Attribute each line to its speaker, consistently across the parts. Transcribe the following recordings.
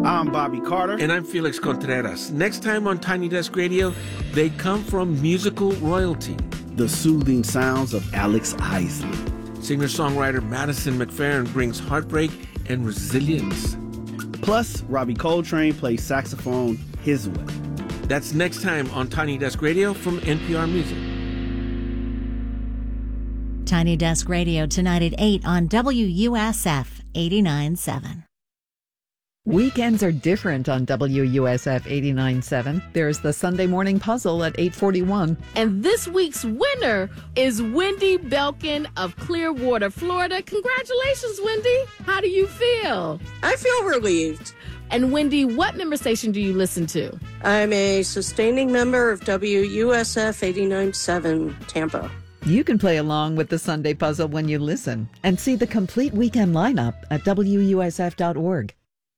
Speaker 1: I'm Bobby Carter.
Speaker 2: And I'm Felix Contreras. Next time on Tiny Desk Radio, they come from musical royalty.
Speaker 1: The soothing sounds of Alex Isley.
Speaker 2: Singer-songwriter Madison McFerrin brings heartbreak and resilience.
Speaker 1: Plus, Robbie Coltrane plays saxophone his way.
Speaker 2: That's next time on Tiny Desk Radio from NPR Music.
Speaker 3: Tiny Desk Radio tonight at 8 on WUSF 89.7.
Speaker 4: Weekends are different on WUSF 89.7. There's the Sunday Morning Puzzle at 8:41.
Speaker 5: And this week's winner is Wendy Belkin of Clearwater, Florida. Congratulations, Wendy. How do you feel?
Speaker 6: I feel relieved.
Speaker 5: And Wendy, what member station do you listen to?
Speaker 6: I'm a sustaining member of WUSF 89.7 Tampa.
Speaker 4: You can play along with the Sunday Puzzle when you listen and see the complete weekend lineup at WUSF.org.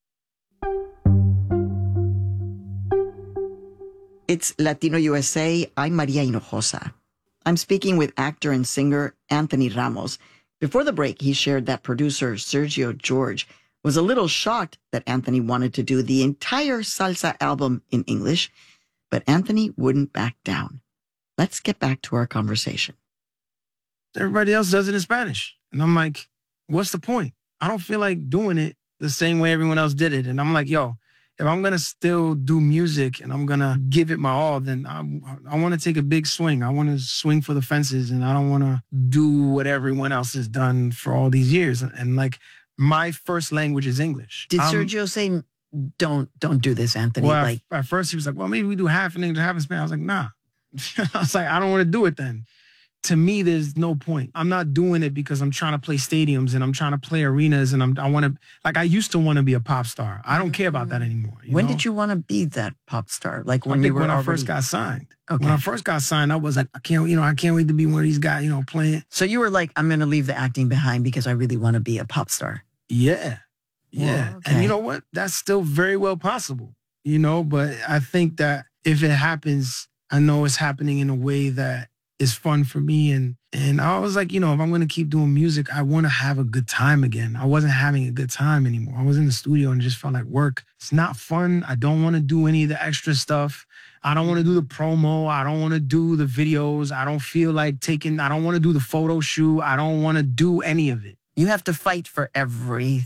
Speaker 7: It's Latino USA. I'm Maria Hinojosa. I'm speaking with actor and singer Anthony Ramos. Before the break, he shared that producer Sergio George was a little shocked that Anthony wanted to do the entire salsa album in English, but Anthony wouldn't back down. Let's get back to our conversation.
Speaker 8: Everybody else does it in Spanish. And I'm like, what's the point? I don't feel like doing it the same way everyone else did it. And I'm like, yo, if I'm going to still do music and I'm going to give it my all, then I want to take a big swing. I want to swing for the fences, and I don't want to do what everyone else has done for all these years. And like, my first language is English.
Speaker 7: Did Sergio say, don't do this, Anthony?
Speaker 8: Well, at first he was like, well, maybe we do half in English, half in Spanish. I was like, nah. I was like, I don't want to do it then. To me, there's no point. I'm not doing it because I'm trying to play stadiums and I'm trying to play arenas and I want to, like, I used to want to be a pop star. I don't care about that anymore.
Speaker 7: When did you want to be that pop star? Like when
Speaker 8: I first got signed. Okay. When I first got signed, I was like, I can't wait to be one of these guys, playing.
Speaker 7: So you were like, I'm going to leave the acting behind because I really want to be a pop star.
Speaker 8: Yeah. Yeah. Whoa, okay. And you know what? That's still very well possible, but I think that if it happens, I know it's happening in a way that is fun for me. And I was like, if I'm going to keep doing music, I want to have a good time again. I wasn't having a good time anymore. I was in the studio and it just felt like work. It's not fun. I don't want to do any of the extra stuff. I don't want to do the promo. I don't want to do the videos. I don't feel like I don't want to do the photo shoot. I don't want to do any of it.
Speaker 7: You have to fight for every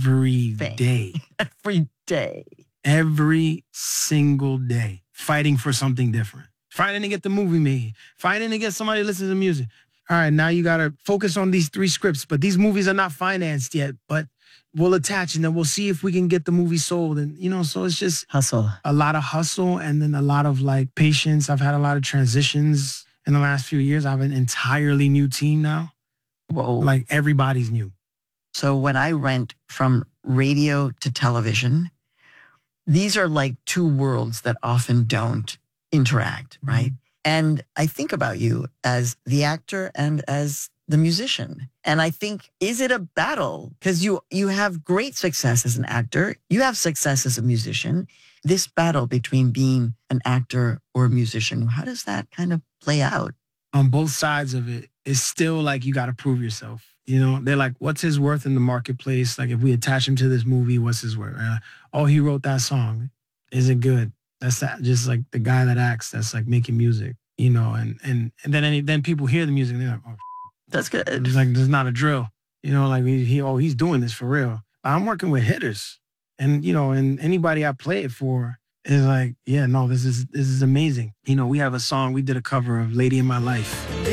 Speaker 8: day.
Speaker 7: Every day.
Speaker 8: Every single day. Fighting for something different. Fighting to get the movie made. Fighting to get somebody to listen to music. All right, now you got to focus on these 3 scripts, but these movies are not financed yet, but we'll attach and then we'll see if we can get the movie sold. And, so it's just
Speaker 7: hustle.
Speaker 8: A lot of hustle and then a lot of patience. I've had a lot of transitions in the last few years. I have an entirely new team now.
Speaker 7: Whoa.
Speaker 8: Like everybody's new.
Speaker 7: So when I went from radio to television, these are like 2 worlds that often don't interact, right? Mm-hmm. And I think about you as the actor and as the musician. And I think, is it a battle? Because you have great success as an actor. You have success as a musician. This battle between being an actor or a musician, how does that kind of play out?
Speaker 8: On both sides of it, it's still like you got to prove yourself. They're like, what's his worth in the marketplace? Like, if we attach him to this movie, what's his worth? Oh, he wrote that song. Is it good? That's just like the guy that acts, that's like making music, and then people hear the music and they're like, oh,
Speaker 7: that's good.
Speaker 8: It's like, there's not a drill, like he's doing this for real. I'm working with hitters and, and anybody I play it for is like, yeah, no, this is amazing. We have a song, we did a cover of Lady in My Life.